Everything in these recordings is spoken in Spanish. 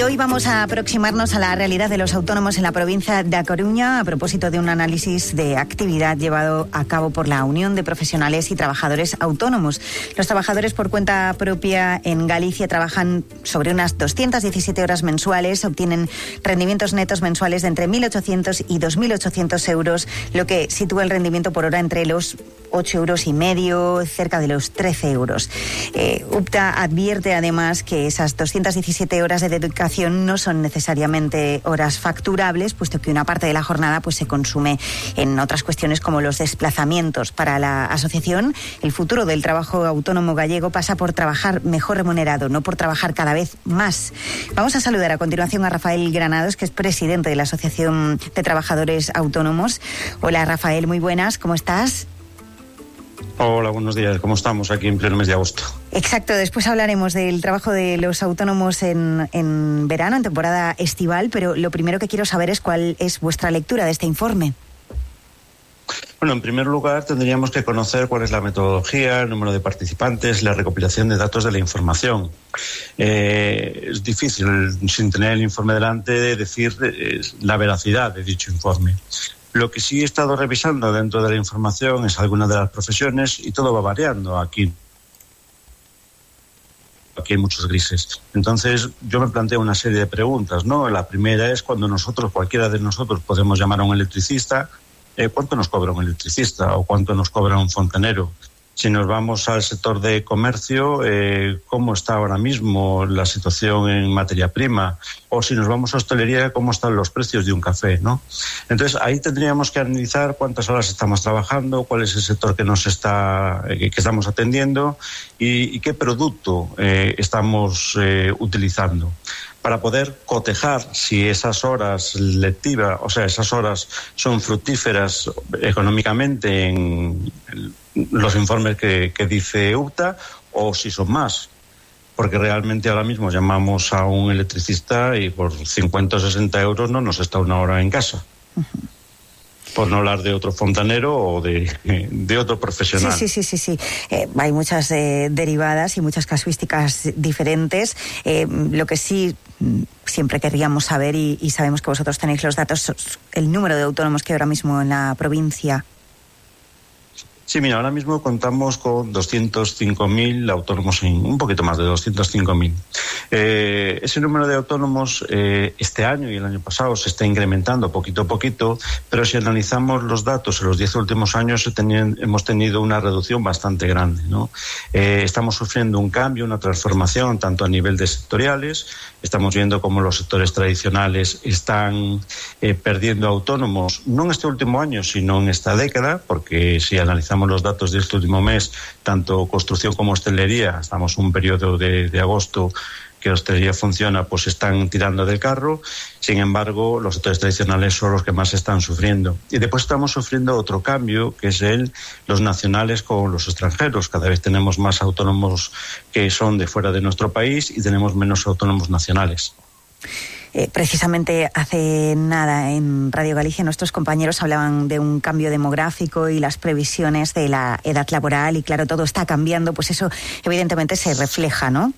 Y hoy vamos a aproximarnos a la realidad de los autónomos en la provincia de A Coruña a propósito de un análisis de actividad llevado a cabo por la Unión de Profesionales y Trabajadores Autónomos. Los trabajadores por cuenta propia en Galicia trabajan sobre unas 217 horas mensuales, obtienen rendimientos netos mensuales de entre 1.800 y 2.800 euros, lo que sitúa el rendimiento por hora entre los 8,5 euros, cerca de los 13 euros. UPTA advierte además que esas 217 horas de dedicación no son necesariamente horas facturables, puesto que una parte de la jornada pues se consume en otras cuestiones como los desplazamientos. Para la asociación, el futuro del trabajo autónomo gallego pasa por trabajar mejor remunerado, no por trabajar cada vez más. Vamos a saludar a continuación a Rafael Granados, que es presidente de la Asociación de Trabajadores Autónomos. Hola Rafael, muy buenas, ¿cómo estás? Hola, buenos días. ¿Cómo estamos aquí en pleno mes de agosto? Exacto, después hablaremos del trabajo de los autónomos en verano, en temporada estival, pero lo primero que quiero saber es cuál es vuestra lectura de este informe. Bueno, en primer lugar tendríamos que conocer cuál es la metodología, el número de participantes, la recopilación de datos de la información. Es difícil, sin tener el informe delante, decir la veracidad de dicho informe. Lo que sí he estado revisando dentro de la información es algunas de las profesiones y todo va variando. Aquí hay muchos grises. Entonces, yo me planteo una serie de preguntas, ¿no? La primera es cuando cualquiera de nosotros, podemos llamar a un electricista, ¿cuánto nos cobra un electricista o cuánto nos cobra un fontanero? Si nos vamos al sector de comercio, ¿cómo está ahora mismo la situación en materia prima? O si nos vamos a hostelería, ¿cómo están los precios de un café, ¿no? Entonces, ahí tendríamos que analizar cuántas horas estamos trabajando, cuál es el sector que que estamos atendiendo y qué producto estamos utilizando, para poder cotejar si esas horas lectivas, o sea, esas horas son fructíferas económicamente en los informes que dice UPTA, o si son más. Porque realmente ahora mismo llamamos a un electricista y por 50 o 60 euros no nos está una hora en casa. Uh-huh. Por no hablar de otro fontanero o de otro profesional. Sí. Hay muchas derivadas y muchas casuísticas diferentes. Lo que sí siempre querríamos saber, y sabemos que vosotros tenéis los datos, el número de autónomos que ahora mismo en la provincia. Sí, mira, ahora mismo contamos con 205.000 autónomos, un poquito más de 205.000. Ese número de autónomos este año y el año pasado se está incrementando poquito a poquito, pero si analizamos los datos en los 10 últimos años hemos tenido una reducción bastante grande, ¿no? Estamos sufriendo un cambio, una transformación, tanto a nivel de sectoriales. Estamos viendo cómo los sectores tradicionales están perdiendo autónomos, no en este último año, sino en esta década, porque si analizamos los datos de este último mes, tanto construcción como hostelería, estamos en un periodo de agosto que la hostelería funciona, pues están tirando del carro. Sin embargo, los sectores tradicionales son los que más están sufriendo. Y después estamos sufriendo otro cambio, que es los nacionales con los extranjeros. Cada vez tenemos más autónomos que son de fuera de nuestro país y tenemos menos autónomos nacionales. Precisamente hace nada en Radio Galicia nuestros compañeros hablaban de un cambio demográfico y las previsiones de la edad laboral, y claro, todo está cambiando, pues eso evidentemente se refleja, ¿no?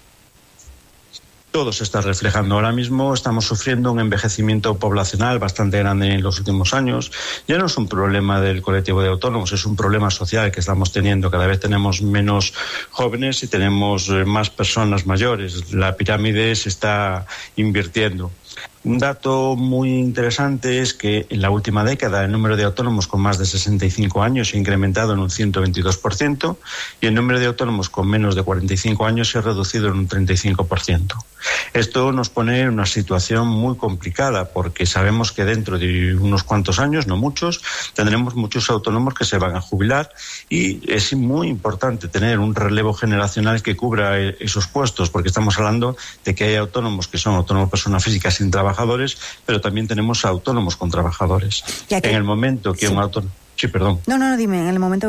Todo se está reflejando. Ahora mismo estamos sufriendo un envejecimiento poblacional bastante grande en los últimos años. Ya no es un problema del colectivo de autónomos, es un problema social que estamos teniendo. Cada vez tenemos menos jóvenes y tenemos más personas mayores. La pirámide se está invirtiendo. Un dato muy interesante es que en la última década el número de autónomos con más de 65 años se ha incrementado en un 122% y el número de autónomos con menos de 45 años se ha reducido en un 35%. Esto nos pone en una situación muy complicada porque sabemos que dentro de unos cuantos años, no muchos, tendremos muchos autónomos que se van a jubilar y es muy importante tener un relevo generacional que cubra esos puestos, porque estamos hablando de que hay autónomos que son autónomos personas físicas sin trabajadores, pero también tenemos autónomos con trabajadores. En el momento que un autónomo... Sí, perdón. No, dime, en el momento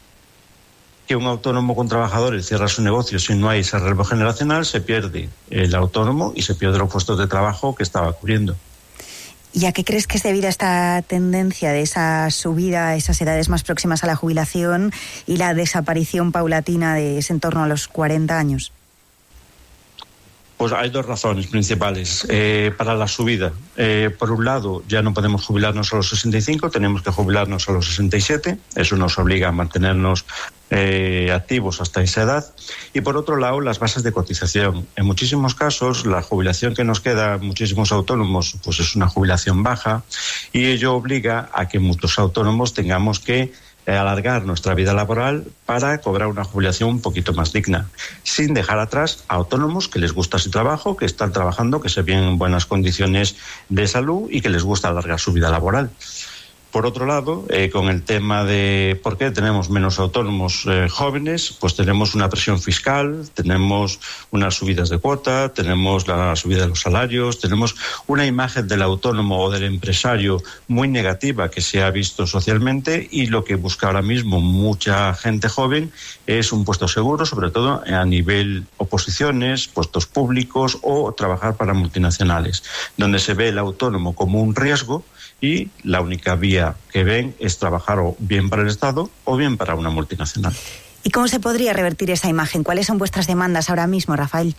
que un autónomo con trabajadores cierra su negocio, si no hay ese relevo generacional, se pierde el autónomo y se pierden los puestos de trabajo que estaba cubriendo. ¿Y a qué crees que es debida esta tendencia de esa subida a esas edades más próximas a la jubilación y la desaparición paulatina de ese en torno a los 40 años? Pues hay dos razones principales para la subida. Por un lado, ya no podemos jubilarnos a los 65, tenemos que jubilarnos a los 67. Eso nos obliga a mantenernos activos hasta esa edad. Y por otro lado, las bases de cotización. En muchísimos casos, la jubilación que nos queda a muchísimos autónomos pues es una jubilación baja, y ello obliga a que muchos autónomos tengamos que alargar nuestra vida laboral para cobrar una jubilación un poquito más digna, sin dejar atrás a autónomos que les gusta su trabajo, que están trabajando, que se ven en buenas condiciones de salud y que les gusta alargar su vida laboral. Por otro lado, con el tema de por qué tenemos menos autónomos jóvenes, pues tenemos una presión fiscal, tenemos unas subidas de cuota, tenemos la subida de los salarios, tenemos una imagen del autónomo o del empresario muy negativa que se ha visto socialmente, y lo que busca ahora mismo mucha gente joven es un puesto seguro, sobre todo a nivel oposiciones, puestos públicos o trabajar para multinacionales, donde se ve el autónomo como un riesgo y la única vía que ven es trabajar o bien para el Estado o bien para una multinacional. ¿Y cómo se podría revertir esa imagen? ¿Cuáles son vuestras demandas ahora mismo, Rafael?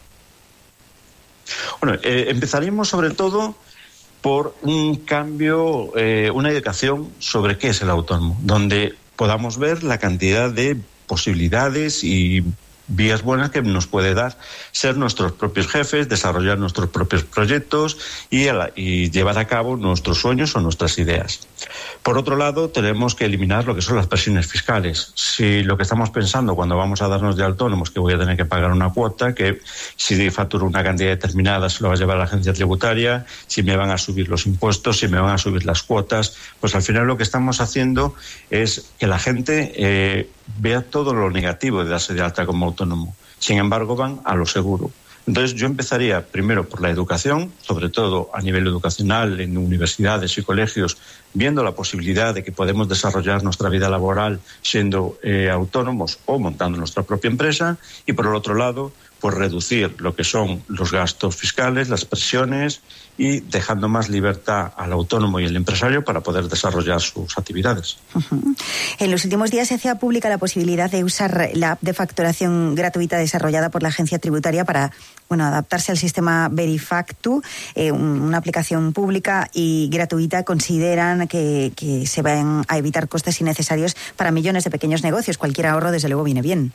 Bueno, empezaríamos sobre todo por un cambio, una educación sobre qué es el autónomo, donde podamos ver la cantidad de posibilidades y vías buenas que nos puede dar ser nuestros propios jefes, desarrollar nuestros propios proyectos y llevar a cabo nuestros sueños o nuestras ideas. Por otro lado, tenemos que eliminar lo que son las presiones fiscales. Si lo que estamos pensando cuando vamos a darnos de autónomos, que voy a tener que pagar una cuota, que si facturo una cantidad determinada se lo va a llevar a la agencia tributaria, si me van a subir los impuestos, si me van a subir las cuotas, pues al final lo que estamos haciendo es que la gente vea todo lo negativo de darse de alta como autónomo. Sin embargo, van a lo seguro. Entonces, yo empezaría primero por la educación, sobre todo a nivel educacional, en universidades y colegios, viendo la posibilidad de que podemos desarrollar nuestra vida laboral siendo autónomos o montando nuestra propia empresa, y por el otro lado, pues reducir lo que son los gastos fiscales, las presiones, y dejando más libertad al autónomo y al empresario para poder desarrollar sus actividades. Uh-huh. En los últimos días se hacía pública la posibilidad de usar la app de facturación gratuita desarrollada por la agencia tributaria para adaptarse al sistema Verifactu, una aplicación pública y gratuita. Consideran que se van a evitar costes innecesarios para millones de pequeños negocios. Cualquier ahorro, desde luego, viene bien.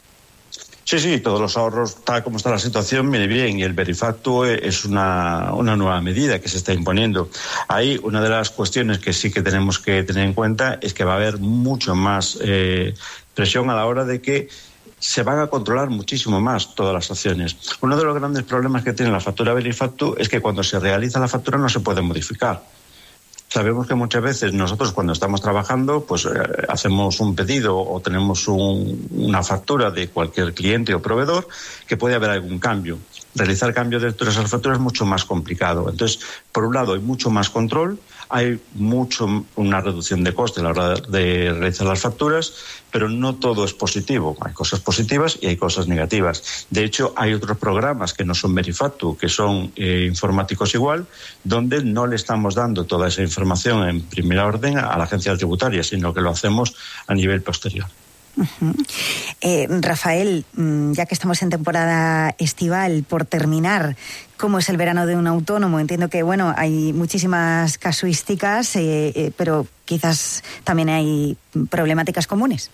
Sí, todos los ahorros, tal como está la situación, viene bien, y el Verifactu es una nueva medida que se está imponiendo. Ahí una de las cuestiones que sí que tenemos que tener en cuenta es que va a haber mucho más presión a la hora de que se van a controlar muchísimo más todas las acciones. Uno de los grandes problemas que tiene la factura Verifactu es que cuando se realiza la factura no se puede modificar. Sabemos que muchas veces nosotros cuando estamos trabajando pues hacemos un pedido o tenemos una factura de cualquier cliente o proveedor que puede haber algún cambio. Realizar cambios de esas facturas es mucho más complicado. Entonces, por un lado hay mucho más control, hay una reducción de coste a la hora de realizar las facturas, pero no todo es positivo. Hay cosas positivas y hay cosas negativas. De hecho, hay otros programas que no son Verifactu, que son informáticos igual, donde no le estamos dando toda esa información en primera orden a la agencia tributaria, sino que lo hacemos a nivel posterior. Uh-huh. Rafael, ya que estamos en temporada estival, por terminar, ¿cómo es el verano de un autónomo? Entiendo que hay muchísimas casuísticas, pero quizás también hay problemáticas comunes.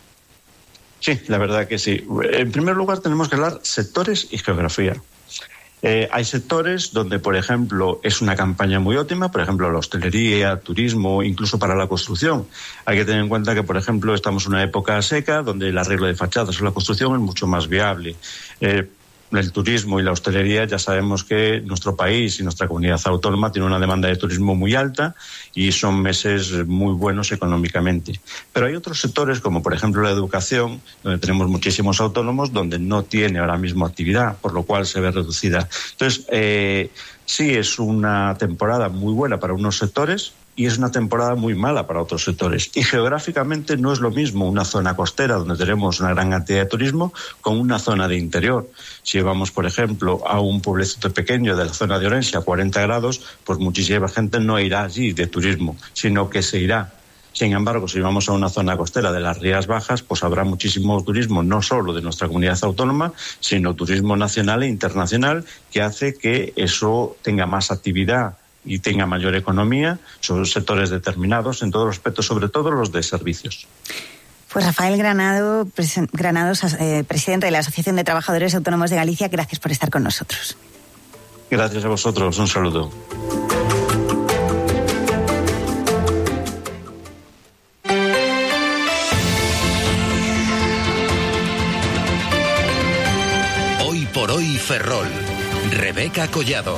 Sí, la verdad que sí. En primer lugar, tenemos que hablar sectores y geografía. Hay sectores donde, por ejemplo, es una campaña muy óptima, por ejemplo, la hostelería, turismo, incluso para la construcción. Hay que tener en cuenta que, por ejemplo, estamos en una época seca donde el arreglo de fachadas o la construcción es mucho más viable. El turismo y la hostelería, ya sabemos que nuestro país y nuestra comunidad autónoma tiene una demanda de turismo muy alta y son meses muy buenos económicamente. Pero hay otros sectores, como por ejemplo la educación, donde tenemos muchísimos autónomos, donde no tiene ahora mismo actividad, por lo cual se ve reducida. Entonces, sí es una temporada muy buena para unos sectores y es una temporada muy mala para otros sectores. Y geográficamente no es lo mismo una zona costera donde tenemos una gran cantidad de turismo con una zona de interior. Si vamos, por ejemplo, a un pueblecito pequeño de la zona de Orense a 40 grados, pues muchísima gente no irá allí de turismo, sino que se irá Sin embargo, si vamos a una zona costera de las Rías Bajas, pues habrá muchísimo turismo, no solo de nuestra comunidad autónoma, sino turismo nacional e internacional, que hace que eso tenga más actividad y tenga mayor economía sobre sectores determinados en todos los aspectos, sobre todo los de servicios. Pues Rafael Granados, presidente de la Asociación de Trabajadores Autónomos de Galicia, gracias por estar con nosotros. Gracias a vosotros, un saludo. Hoy por hoy Ferrol. Rebeca Collado.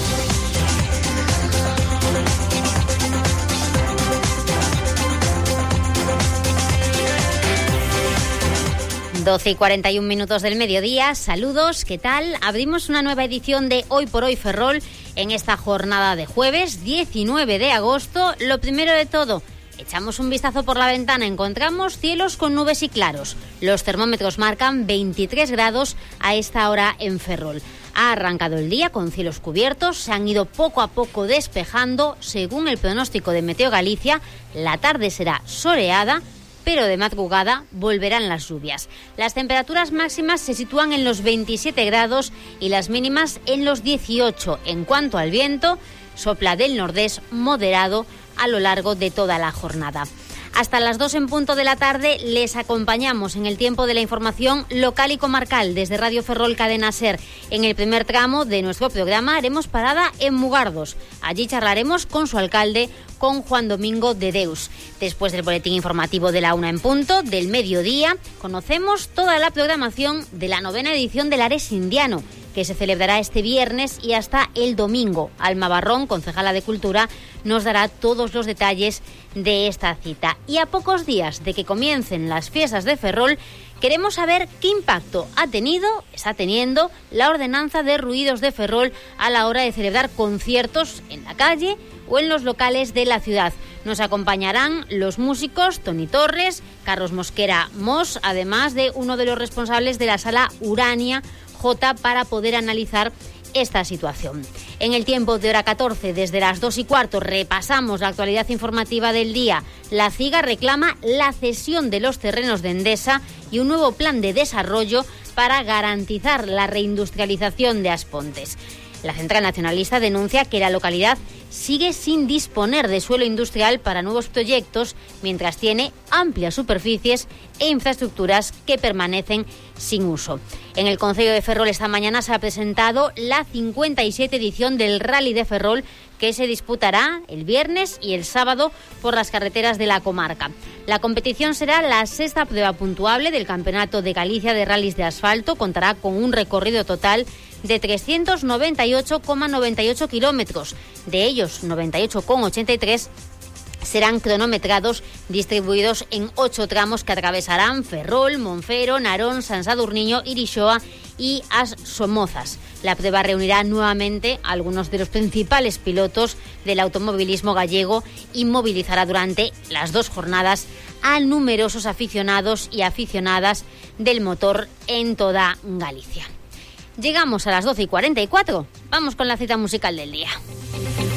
Doce y 41 minutos del mediodía, saludos, ¿qué tal? Abrimos una nueva edición de Hoy por Hoy Ferrol en esta jornada de jueves 19 de agosto. Lo primero de todo, echamos un vistazo por la ventana, encontramos cielos con nubes y claros. Los termómetros marcan 23 grados a esta hora en Ferrol. Ha arrancado el día con cielos cubiertos, se han ido poco a poco despejando. Según el pronóstico de Meteo Galicia, la tarde será soleada, pero de madrugada volverán las lluvias. Las temperaturas máximas se sitúan en los 27 grados y las mínimas en los 18. En cuanto al viento, sopla del nordés moderado a lo largo de toda la jornada. Hasta las 2 en punto de la tarde les acompañamos en el tiempo de la información local y comarcal desde Radio Ferrol Cadena Ser. En el primer tramo de nuestro programa haremos parada en Mugardos. Allí charlaremos con su alcalde, con Juan Domingo de Deus. Después del boletín informativo de la 1 en punto del mediodía, conocemos toda la programación de la 9ª edición del Ares Indiano, que se celebrará este viernes y hasta el domingo. Alma Barrón, concejala de Cultura, nos dará todos los detalles de esta cita. Y a pocos días de que comiencen las fiestas de Ferrol, queremos saber qué impacto está teniendo la ordenanza de ruidos de Ferrol a la hora de celebrar conciertos en la calle o en los locales de la ciudad. Nos acompañarán los músicos Toni Torres, Carlos Mosquera Mos, además de uno de los responsables de la sala Urania J, para poder analizar esta situación. En el tiempo de hora 14, desde las 2:15, repasamos la actualidad informativa del día. La CIGA reclama la cesión de los terrenos de Endesa y un nuevo plan de desarrollo para garantizar la reindustrialización de Aspontes. La Central Nacionalista denuncia que la localidad sigue sin disponer de suelo industrial para nuevos proyectos, mientras tiene amplias superficies e infraestructuras que permanecen sin uso. En el concello de Ferrol esta mañana se ha presentado la 57 edición del Rally de Ferrol, que se disputará el viernes y el sábado por las carreteras de la comarca. La competición será la 6ª prueba puntuable del Campeonato de Galicia de Rallys de Asfalto. Contará con un recorrido total de 398,98 kilómetros. De ellos, 98,83 serán cronometrados, distribuidos en 8 tramos que atravesarán Ferrol, Monfero, Narón, San Sadurniño, Irixoa y As Somozas. La prueba reunirá nuevamente a algunos de los principales pilotos del automovilismo gallego y movilizará durante las 2 jornadas a numerosos aficionados y aficionadas del motor en toda Galicia. Llegamos a las 12:44. Vamos con la cita musical del día.